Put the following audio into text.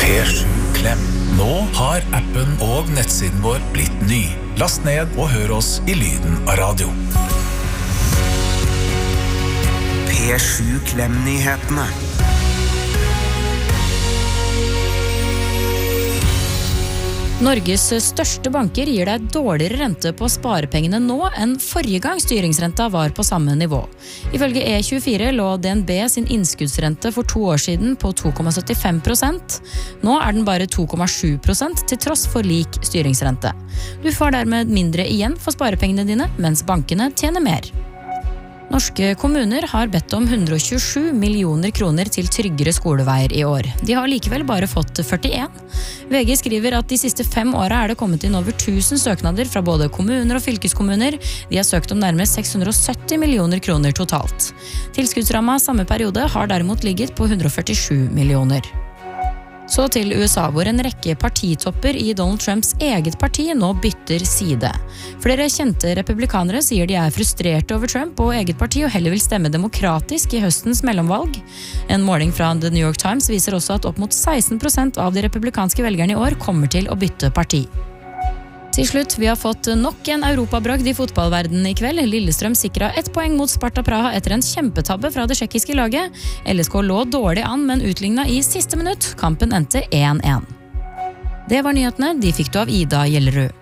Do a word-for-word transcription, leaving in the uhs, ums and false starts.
P sju Klem. Nå har appen og nettsiden vår blitt ny. Last ned og hør oss i lyden av radio. P sju Klem-nyhetene. Norges største banker gir deg dårligere rente på sparepengene nå enn forrige gang styringsrenta var på samme nivå. Ifølge E tjuefire lå D N B sin innskuddsrente for to år siden på to komma syttifem prosent. Nå er den bare to komma sju prosent til tross for lik styringsrente. Du får dermed mindre igjen for sparepengene dine, mens bankene tjener mer. Norske kommuner har bedt om hundre og tjuesju millioner kroner til tryggere skoleveier i år. De har likevel bare fått førtien. V G skriver at de siste fem årene er det kommet inn over tusen søknader fra både kommuner og fylkeskommuner. De har søkt om nærmere seks hundre og sytti millioner kroner totalt. Tilskuddsramma samme periode har derimot ligget på hundre og førtisju millioner. Så til U S A, hvor en rekke partitopper i Donald Trumps eget parti nå bytter side. Flere kjente republikanere sier de er frustrerte over Trump og eget parti og heller vil stemme demokratisk i høstens mellomvalg. En måling fra The New York Times viser også at opp mot seksten prosent av de republikanske velgerne i år kommer til å bytte parti. Til slutt, vi har fått nok en europabragd i fotballverdenen i kveld. Lillestrøm sikret ett poeng mot Sparta Praha etter en kjempetabbe fra det tsjekkiske laget. L S K lå dårlig an, men utlignet i siste minutt. Kampen endte én én. Det var nyhetene, de fikk du av Ida Gjellerud.